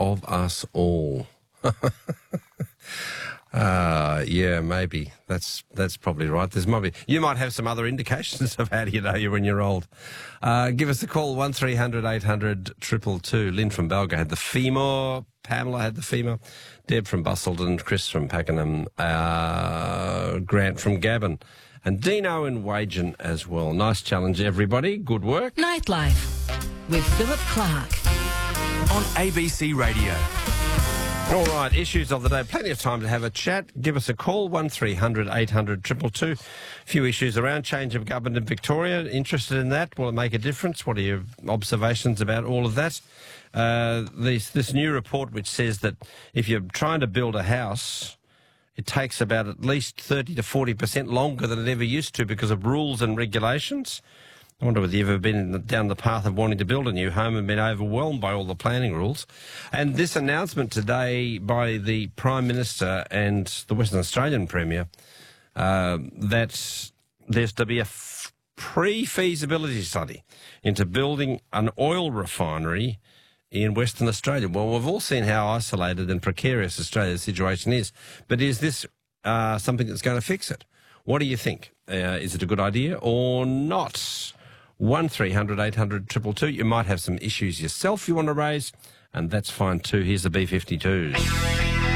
of us all. Yeah, maybe. That's probably right. You might have some other indications of how do you know you're when you're old. Give us a call, 1300 800 222. Lynn from Balga had the femur. Pamela had the femur. Deb from Bustleton. Chris from Pakenham. Grant from Gavin. And Dino in Wagen as well. Nice challenge, everybody. Good work. Nightlife with Philip Clark on ABC Radio. All right, issues of the day. Plenty of time to have a chat. Give us a call, 1300 800 222. A few issues around change of government in Victoria. Interested in that? Will it make a difference? What are your observations about all of that? This new report which says that if you're trying to build a house, it takes about at least 30 to 40% longer than it ever used to because of rules and regulations. I wonder whether you've ever been down the path of wanting to build a new home and been overwhelmed by all the planning rules. And this announcement today by the Prime Minister and the Western Australian Premier that there's to be a pre-feasibility study into building an oil refinery in Western Australia. Well, we've all seen how isolated and precarious Australia's situation is, but is this something that's going to fix it? What do you think? Is it a good idea or not? 1300 800 222. You might have some issues yourself you want to raise, and that's fine too. Here's the B-52s.